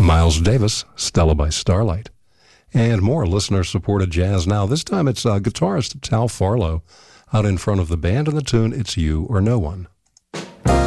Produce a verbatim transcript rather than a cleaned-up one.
Miles Davis, Stella by Starlight. And more listener-supported jazz now. This time it's uh, guitarist Tal Farlow out in front of the band, and the tune, It's You or No One.